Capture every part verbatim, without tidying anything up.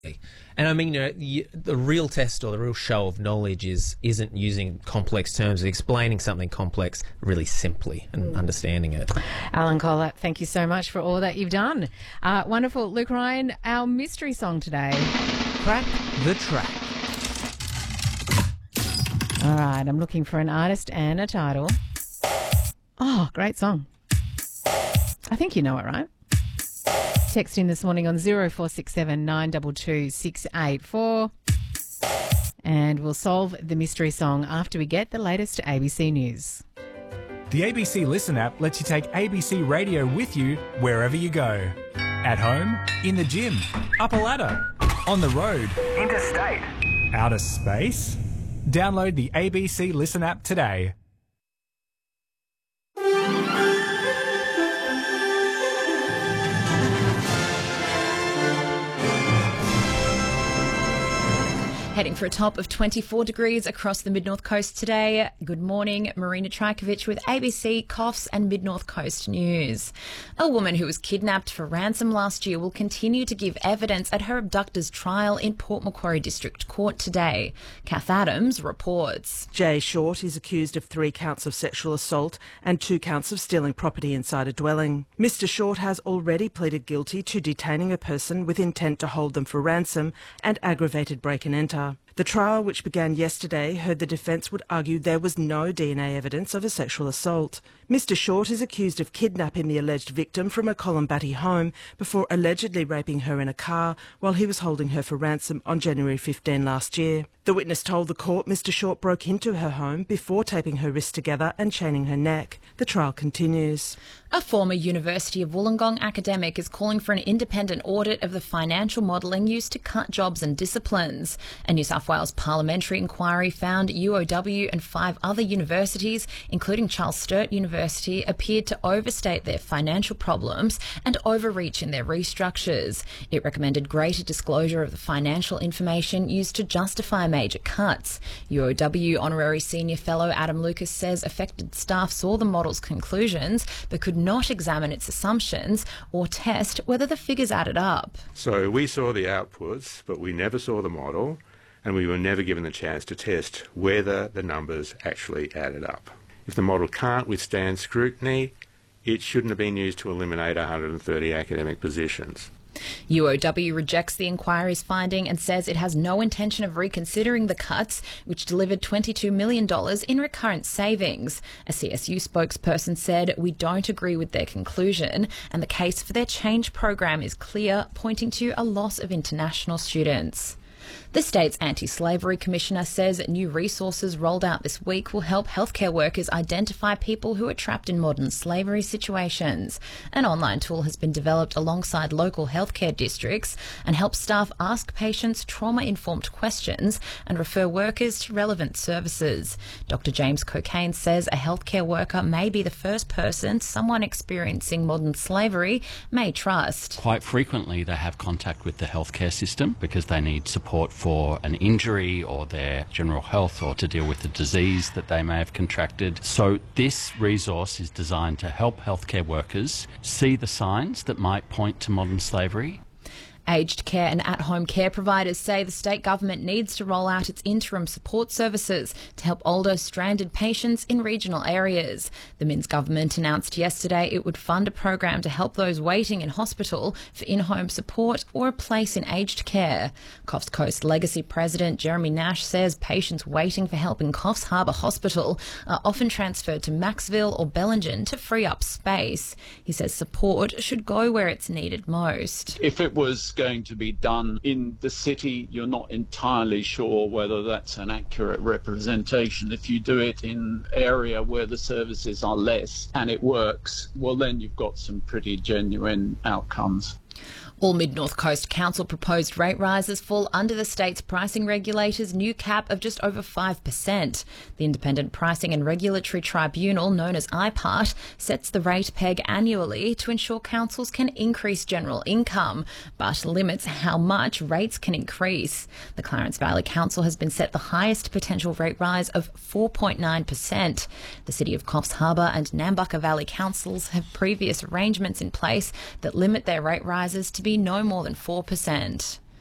And I mean, you know, the, the real test or the real show of knowledge is, isn't using complex terms, explaining something complex really simply and mm. understanding it. Alan Kohler, thank you so much for all that you've done. Uh, wonderful. Luke Ryan, our mystery song today. Crack the Track. All right, I'm looking for an artist and a title. Oh, great song. I think you know it, right? Text in this morning on zero four six seven nine two two six eight four and we'll solve the mystery song after we get the latest A B C News. The A B C Listen app lets you take A B C Radio with you wherever you go. At home, in the gym, up a ladder, on the road, interstate, outer space. Download the A B C Listen app today. Heading for a top of twenty-four degrees across the Mid-North Coast today. Good morning, Marina Trajkovic with A B C Coffs and Mid-North Coast News. A woman who was kidnapped for ransom last year will continue to give evidence at her abductor's trial in Port Macquarie District Court today. Kath Adams reports. Jay Short is accused of three counts of sexual assault and two counts of stealing property inside a dwelling. Mister Short has already pleaded guilty to detaining a person with intent to hold them for ransom and aggravated break and enter. The trial, which began yesterday, heard the defence would argue there was no D N A evidence of a sexual assault. Mister Short is accused of kidnapping the alleged victim from a Columbatti home before allegedly raping her in a car while he was holding her for ransom on January fifteenth last year. The witness told the court Mister Short broke into her home before taping her wrists together and chaining her neck. The trial continues. A former University of Wollongong academic is calling for an independent audit of the financial modelling used to cut jobs and disciplines. A New South Wales parliamentary inquiry found U O W and five other universities, including Charles Sturt University, appeared to overstate their financial problems and overreach in their restructures. It recommended greater disclosure of the financial information used to justify major cuts. U O W Honorary Senior Fellow Adam Lucas says affected staff saw the model's conclusions but could not examine its assumptions or test whether the figures added up. So we saw the outputs, but we never saw the model, and we were never given the chance to test whether the numbers actually added up. If the model can't withstand scrutiny, it shouldn't have been used to eliminate one hundred thirty academic positions. U O W rejects the inquiry's finding and says it has no intention of reconsidering the cuts, which delivered twenty-two million dollars in recurrent savings. A C S U spokesperson said, "We don't agree with their conclusion, and the case for their change program is clear, pointing to a loss of international students." The state's Anti-Slavery Commissioner says new resources rolled out this week will help healthcare workers identify people who are trapped in modern slavery situations. An online tool has been developed alongside local healthcare districts and helps staff ask patients trauma-informed questions and refer workers to relevant services. Doctor James Cocaine says a healthcare worker may be the first person someone experiencing modern slavery may trust. Quite frequently they have contact with the healthcare system because they need support for an injury or their general health or to deal with a disease that they may have contracted. So this resource is designed to help healthcare workers see the signs that might point to modern slavery. Aged care and at-home care providers say the state government needs to roll out its interim support services to help older stranded patients in regional areas. The Minns government announced yesterday it would fund a program to help those waiting in hospital for in-home support or a place in aged care. Coffs Coast Legacy President Jeremy Nash says patients waiting for help in Coffs Harbour Hospital are often transferred to Maxville or Bellingen to free up space. He says support should go where it's needed most. If it was going to be done in the city, you're not entirely sure whether that's an accurate representation. If you do it in an area where the services are less and it works, well then you've got some pretty genuine outcomes. All Mid-North Coast Council proposed rate rises fall under the state's pricing regulator's new cap of just over five percent. The Independent Pricing and Regulatory Tribunal, known as I P A R T, sets the rate peg annually to ensure councils can increase general income, but limits how much rates can increase. The Clarence Valley Council has been set the highest potential rate rise of four point nine percent. The City of Coffs Harbour and Nambucca Valley Councils have previous arrangements in place that limit their rate rises to be no more than four percent.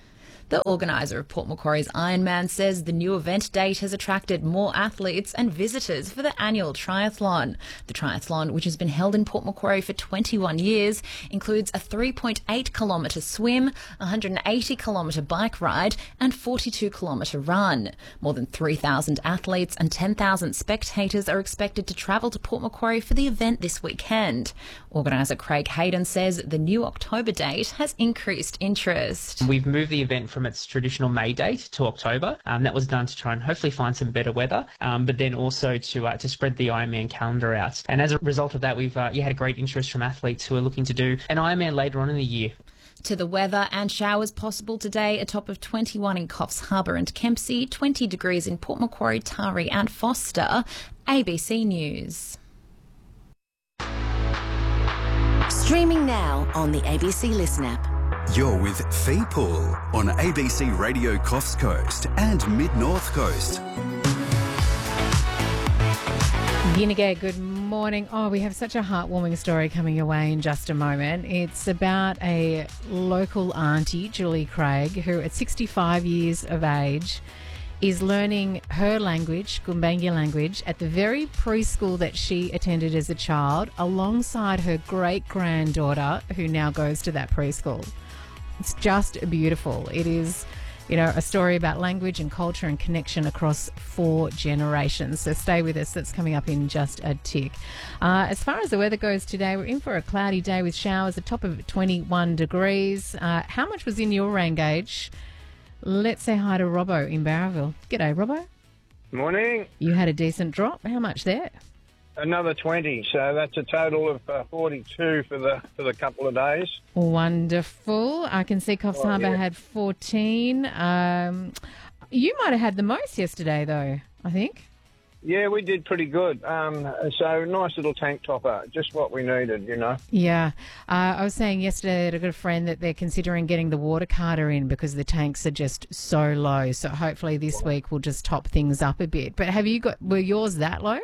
The organiser of Port Macquarie's Ironman says the new event date has attracted more athletes and visitors for the annual triathlon. The triathlon, which has been held in Port Macquarie for twenty-one years, includes a three point eight kilometre swim, a one hundred eighty kilometre bike ride and forty-two kilometre run. More than three thousand athletes and ten thousand spectators are expected to travel to Port Macquarie for the event this weekend. Organiser Craig Hayden says the new October date has increased interest. We've moved the event from its traditional May date to October. Um, that was done to try and hopefully find some better weather, um, but then also to uh, to spread the Ironman calendar out. And as a result of that, we've uh, yeah, had a great interest from athletes who are looking to do an Ironman later on in the year. To the weather, and showers possible today, a top of twenty-one in Coffs Harbour and Kempsey, twenty degrees in Port Macquarie, Taree and Foster. A B C News. Streaming now on the A B C Listen app. You're with Fee Pool on A B C Radio Coffs Coast and Mid-North Coast. Yinagay, good morning. Oh, we have such a heartwarming story coming your way in just a moment. It's about a local auntie, Julie Craig, who at sixty-five years of age is learning her language, Gumbaynggirr language, at the very preschool that she attended as a child, alongside her great-granddaughter, who now goes to that preschool. It's just beautiful. It is, you know, a story about language and culture and connection across four generations. So stay with us. That's coming up in just a tick. Uh, as far as the weather goes today, we're in for a cloudy day with showers, a top of twenty-one degrees. Uh, how much was in your rain gauge? Let's say hi to Robbo in Barraville. G'day, Robbo. Morning. You had a decent drop. How much there? Another twenty, so that's a total of uh, forty-two for the for the couple of days. Wonderful. I can see Coffs Oh, Harbour yeah. had fourteen. Um, you might have had the most yesterday, though, I think. Yeah, we did pretty good. Um, so nice little tank topper, just what we needed, you know. Yeah. Uh, I was saying yesterday that I got a friend that they're considering getting the water carter in because the tanks are just so low. So hopefully this week we'll just top things up a bit. But have you got, were yours that low?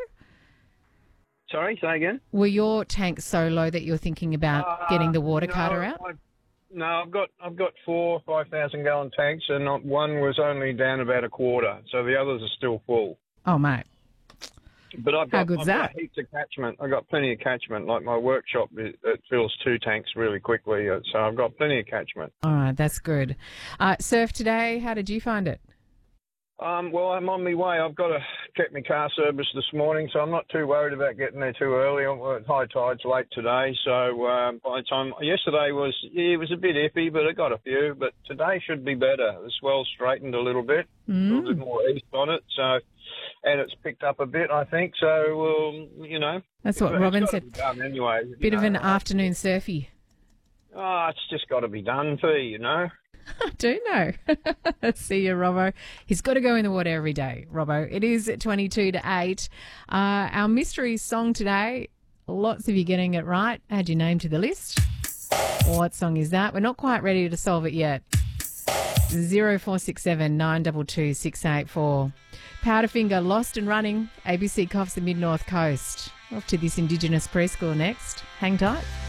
Sorry, say again? Were your tanks so low that you're thinking about Uh, getting the water no, carter out? I've, no, I've got I've got four five thousand gallon tanks, and not one was only down about a quarter, so the others are still full. Oh, mate. But I've How got, good's I've that? got heaps of catchment. I've got plenty of catchment. Like my workshop, it, it fills two tanks really quickly, uh, so I've got plenty of catchment. All right, that's good. Uh, surf today, how did you find it? Um, well, I'm on my way. I've got to check my car service this morning, so I'm not too worried about getting there too early. I'm at high tide's late today, so um, by the time yesterday was yeah, it was a bit iffy, but I got a few. But today should be better. The swell straightened a little bit, Mm. a little bit more east on it, so and it's picked up a bit, I think. So um, you know, That's what it's Robin gotta said. be done anyway. you Bit of know. an afternoon surfy. Oh, it's just got to be done for you, you know. I do know. See you, Robbo. He's got to go in the water every day, Robbo. It is at twenty-two to eight. Uh, our mystery song today, lots of you getting it right. Add your name to the list. What song is that? We're not quite ready to solve it yet. zero four six seven nine two two six eight four. Powderfinger, Lost and Running, A B C Coffs and Mid-North Coast. Off to this Indigenous preschool next. Hang tight.